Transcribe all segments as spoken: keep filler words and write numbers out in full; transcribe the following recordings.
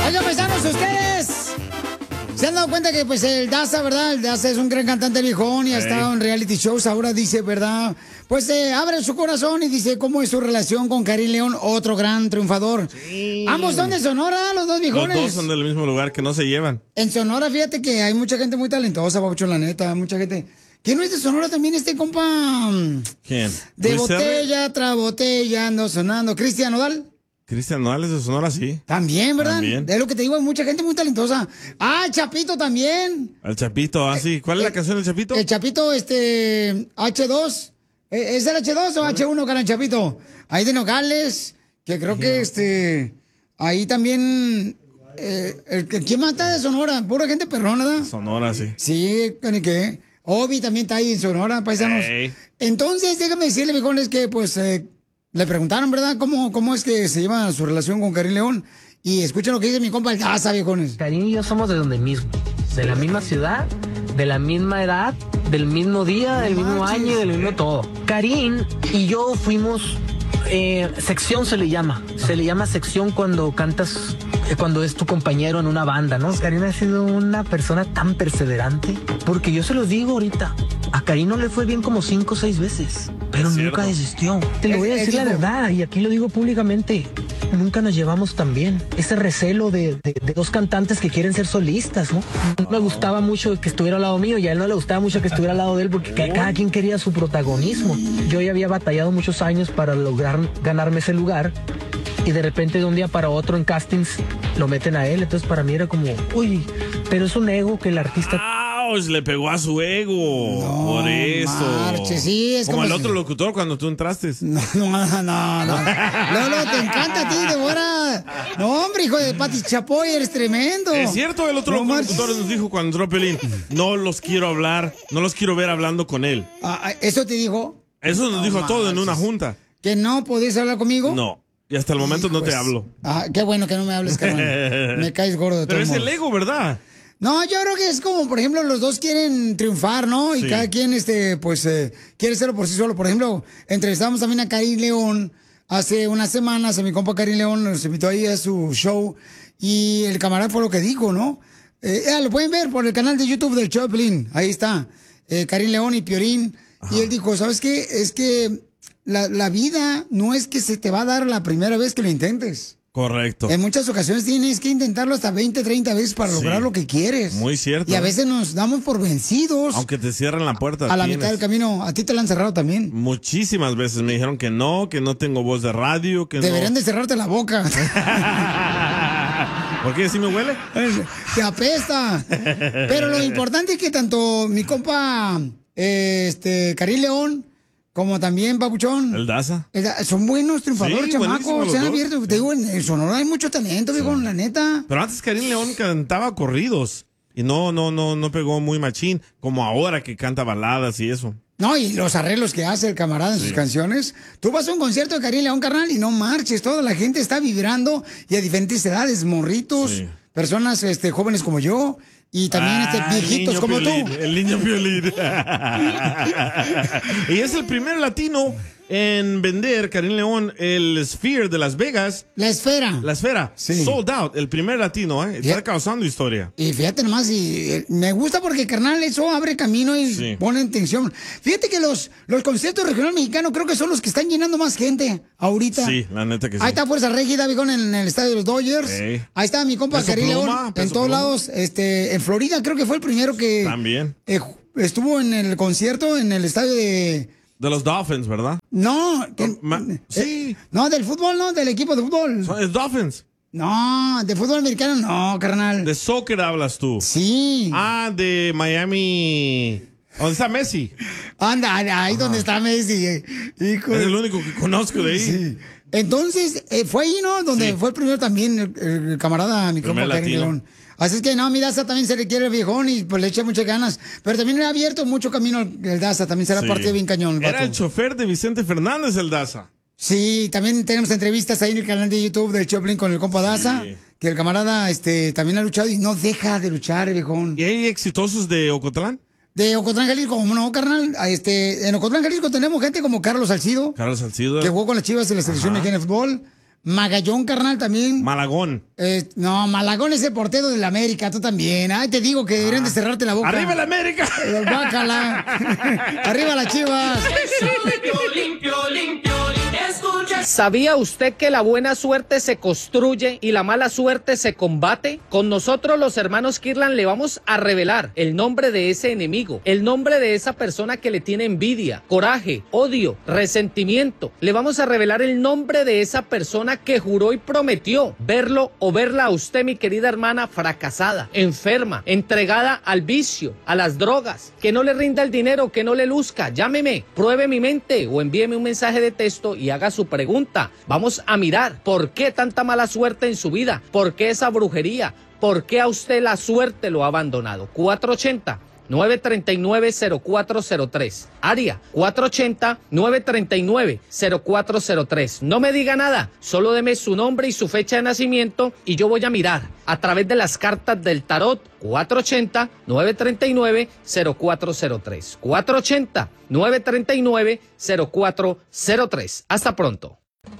Oigan, paisanos, ustedes se han dado cuenta que pues el Daza, ¿verdad? El Daza es un gran cantante viejón y ha estado en reality shows. Ahora dice, ¿verdad? Pues eh, abre su corazón y dice cómo es su relación con Karim León, otro gran triunfador. Sí. Ambos son de Sonora, los dos viejones. Los dos son del mismo lugar, que no se llevan. En Sonora, fíjate que hay mucha gente muy talentosa, papucho, la neta, mucha gente. ¿Quién no es de Sonora también este compa? ¿Quién? De botella tras botella, ando sonando. ¿Cristian Nodal? Cristian Nodal es de Sonora, sí. También, ¿verdad? También. Es lo que te digo, hay mucha gente muy talentosa. Ah, el Chapito también. El Chapito, ah, sí. ¿Cuál es eh, la canción del Chapito? El Chapito, este, hache dos. ¿Es el hache dos o hache uno, cara, Chapito? Ahí de Nogales, que creo que, este, ahí también, eh, el, ¿quién más está de Sonora? Pura gente perrona, ¿verdad? Sonora, sí. Sí, ¿qué? Obi también está ahí en Sonora, paisanos. Hey. Entonces, déjame decirle, viejones, que, pues, eh, le preguntaron, ¿verdad? ¿Cómo, ¿Cómo es que se lleva su relación con Karim León? Y escuchen lo que dice mi compa el Daza, viejones. Karim y yo somos de donde mismo, de la misma ciudad, de la misma edad, del mismo día, del mismo Manches. año, del mismo todo. Karim y yo fuimos, eh, sección se le llama, se le llama sección cuando cantas, eh, cuando es tu compañero en una banda, ¿no? Karim ha sido una persona tan perseverante, porque yo se los digo ahorita, a Karim no le fue bien como cinco o seis veces. Pero nunca desistió. Te lo voy a decir la verdad, y aquí lo digo públicamente. Nunca nos llevamos tan bien. Ese recelo de, de, de dos cantantes que quieren ser solistas, ¿no? No me gustaba mucho que estuviera al lado mío, y a él no le gustaba mucho que estuviera al lado de él, porque cada quien quería su protagonismo. Yo ya había batallado muchos años para lograr ganarme ese lugar, y de repente de un día para otro en castings lo meten a él. Entonces para mí era como, uy, pero es un ego que el artista... Le pegó a su ego. No, por eso. Marche, sí, es como, como el si... otro locutor cuando tú entraste. No, no, no, no. No, no, te encanta a ti, Débora. No, hombre, hijo de Pati Chapoy, eres tremendo. Es cierto, el otro no, locutor nos dijo cuando entró Pelín, no los quiero hablar, no los quiero ver hablando con él. Ah, ¿eso te dijo? Eso nos no, dijo a todos en una junta. ¿Que no podías hablar conmigo? No. Y hasta el momento Hijo no te es... hablo. Ah, qué bueno que no me hables, carnal. Me caes gordo de todo. Pero es el ego, ¿verdad? No, yo creo que es como, por ejemplo, los dos quieren triunfar, ¿no? Y sí. Cada quien, este, pues, eh, quiere hacerlo por sí solo. Por ejemplo, entrevistamos también a Karim León hace unas semanas, a mi compa Karim León, nos invitó ahí a su show, y el camarada fue lo que dijo, ¿no? Eh, eh, lo pueden ver por el canal de YouTube del Choplin, ahí está, eh, Karim León y Piorín. Ajá. Y él dijo, ¿sabes qué? Es que la, la vida no es que se te va a dar la primera vez que lo intentes. Correcto. En muchas ocasiones tienes que intentarlo hasta veinte, treinta veces para lograr sí, lo que quieres. Muy cierto. Y a veces nos damos por vencidos. Aunque te cierran la puerta. A la tienes. mitad del camino. ¿A ti te la han cerrado también? Muchísimas veces me dijeron que no, que no tengo voz de radio, que Deberían no. de cerrarte la boca. ¿Por qué? ¿Sí me huele? Te apesta. Pero lo importante es que tanto mi compa, eh, este, Karim León, como también Papuchón. El Daza. Son buenos triunfadores, sí, chamacos. Se han abierto. Sí. Te digo, en Sonora hay mucho talento, sí. Viejo, la neta. Pero antes Karim León cantaba corridos. Y no, no, no, no pegó muy machín. Como ahora que canta baladas y eso. No, y los arreglos que hace el camarada en sí. sus canciones. Tú vas a un concierto de Karim León, carnal, y no marches. Toda la gente está vibrando. Y a diferentes edades, morritos, sí. personas este, jóvenes como yo. Y también ah, este, viejitos como Piolín, tú. El niño Piolín. Y es el primer latino en vender, Karim León, el Sphere de Las Vegas. La esfera. La esfera. Sí. Sold out. El primer latino, ¿eh? Está yeah. causando historia. Y fíjate nomás, y, eh, me gusta porque, carnal, eso abre camino y sí. pone en tensión. Fíjate que los, los conciertos regional mexicanos creo que son los que están llenando más gente ahorita. Sí, la neta que sí. Ahí está Fuerza Régida, Vigón, en el estadio de los Dodgers. Sí. Ahí está mi compa Karim León. En todos pluma. lados. Este, en Florida creo que fue el primero que... También. Eh, estuvo en el concierto en el estadio de... De los Dolphins, ¿verdad? No. Que, Ma sí. Eh, no, del fútbol, no, del equipo de fútbol. ¿Es Dolphins? No, de fútbol americano no, carnal. ¿De soccer hablas tú? Sí. Ah, de Miami. ¿Dónde está Messi? Anda, ahí Ajá. donde está Messi. Eh. Hijo. Es el único que conozco de ahí. Sí. Entonces, eh, fue ahí, ¿no? Donde sí. fue el primero también el, el camarada, mi compa Karim León. Así es que no, mi Daza también se le quiere el viejón y pues le echa muchas ganas. Pero también le ha abierto mucho camino el Daza, también será sí. partido bien cañón. El Era el chofer de Vicente Fernández, el Daza. Sí, también tenemos entrevistas ahí en el canal de YouTube del Choplin con el compa Daza. Sí. Que el camarada este, también ha luchado y no deja de luchar, el viejón. ¿Y hay exitosos de Ocotlán? De Ocotlán, Jalisco, como no, carnal. Este, en Ocotlán, Jalisco tenemos gente como Carlos Salcido. Carlos Salcido. Que jugó con las Chivas en la selección mexicana de fútbol. Magallón, carnal, también. Malagón. Eh, no, Malagón es el portero del América, tú también. Ay, te digo que deberían de cerrarte la boca. ¡Arriba la América! Eh, Bácala. ¡Arriba las Chivas! ¿Sabía usted que la buena suerte se construye y la mala suerte se combate? Con nosotros los hermanos Kirlan le vamos a revelar el nombre de ese enemigo, el nombre de esa persona que le tiene envidia, coraje, odio, resentimiento. Le vamos a revelar el nombre de esa persona que juró y prometió verlo o verla a usted, mi querida hermana, fracasada, enferma, entregada al vicio, a las drogas, que no le rinda el dinero, que no le luzca. Llámeme, pruebe mi mente o envíeme un mensaje de texto y haga su pregunta. Vamos a mirar por qué tanta mala suerte en su vida, por qué esa brujería, por qué a usted la suerte lo ha abandonado. cuatro ocho cero, nueve tres nueve, cero cuatro cero tres. Área cuatro ocho cero, nueve tres nueve, cero cuatro cero tres. No me diga nada, solo deme su nombre y su fecha de nacimiento y yo voy a mirar a través de las cartas del tarot. Cuatro ocho cero, nueve tres nueve, cero cuatro cero tres. cuatro ocho cero, nueve tres nueve, cero cuatro cero tres. Hasta pronto.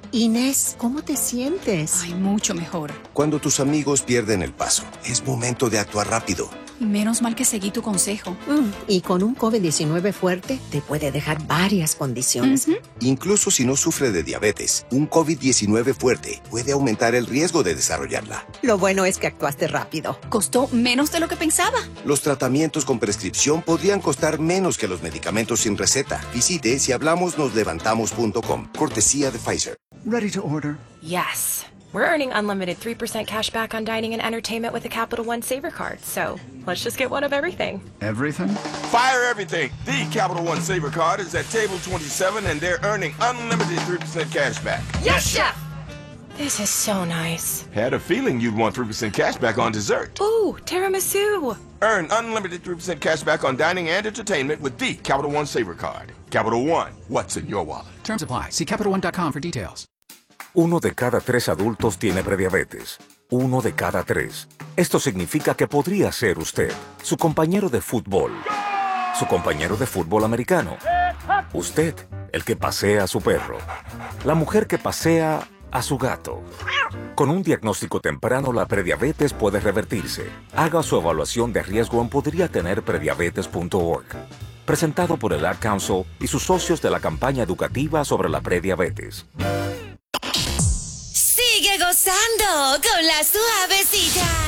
Inés, ¿cómo te sientes? Ay, mucho mejor. Cuando tus amigos pierden el paso, es momento de actuar rápido. Menos mal que seguí tu consejo. Mm, y con un COVID diecinueve fuerte, te puede dejar varias condiciones. Uh-huh. Incluso si no sufre de diabetes, un COVID diecinueve fuerte puede aumentar el riesgo de desarrollarla. Lo bueno es que actuaste rápido. Costó menos de lo que pensaba. Los tratamientos con prescripción podrían costar menos que los medicamentos sin receta. Visite si hablamos nos levantamos punto com. Cortesía de Pfizer. Ready to order? Yes. We're earning unlimited three percent cash back on dining and entertainment with a Capital One Saver card. So let's just get one of everything. Everything? Fire everything. The Capital One Saver card is at table twenty-seven and they're earning unlimited three percent cash back. Yes, Chef! This is so nice. Had a feeling you'd want three percent cash back on dessert. Ooh, tiramisu. Earn unlimited three percent cash back on dining and entertainment with the Capital One Saver card. Capital One, what's in your wallet? Terms apply. See Capital One dot com for details. Uno de cada tres adultos tiene prediabetes. Uno de cada tres. Esto significa que podría ser usted, su compañero de fútbol, su compañero de fútbol americano, usted, el que pasea a su perro, la mujer que pasea a su gato. Con un diagnóstico temprano, la prediabetes puede revertirse. Haga su evaluación de riesgo en podría tener prediabetes punto org. Presentado por el Ad Council y sus socios de la campaña educativa sobre la prediabetes. Sigue gozando con la suavecita.